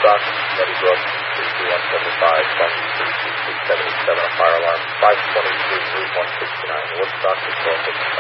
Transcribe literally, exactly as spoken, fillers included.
Woodstock, Netty Brook, three two one seven five, Bunny three two six seven eight seven, a fire alarm, five twenty-three, Route one sixty-nine, Woodstock, historical.